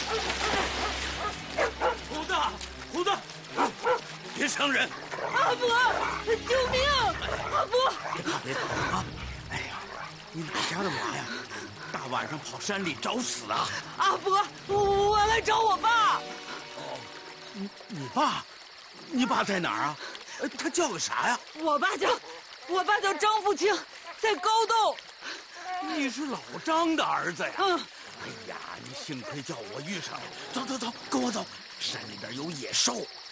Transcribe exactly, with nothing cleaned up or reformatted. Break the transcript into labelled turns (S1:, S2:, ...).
S1: 虎子，虎子，别伤人！
S2: 阿伯，救命！阿伯，
S1: 别怕，别怕啊！哎呀，你哪家的娃呀？大晚上跑山里找死啊！
S2: 阿伯，我我来找我爸。
S1: 哦，你你爸？你爸在哪儿啊？他叫个啥呀？
S2: 我爸叫，我爸叫张富清，在高洞。
S1: 你是老张的儿子呀？
S2: 嗯。
S1: 哎呀，你幸亏叫我遇上了。走走走，跟我走，山里边有野兽。